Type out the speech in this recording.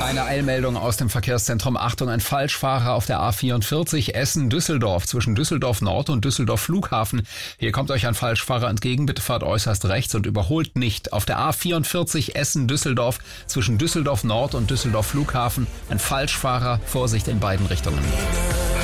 Eine Eilmeldung aus dem Verkehrszentrum. Achtung, ein Falschfahrer auf der A44 Essen-Düsseldorf zwischen Düsseldorf Nord und Düsseldorf Flughafen. Hier kommt euch ein Falschfahrer entgegen. Bitte fahrt äußerst rechts und überholt nicht. Auf der A44 Essen-Düsseldorf zwischen Düsseldorf Nord und Düsseldorf Flughafen. Ein Falschfahrer. Vorsicht in beiden Richtungen.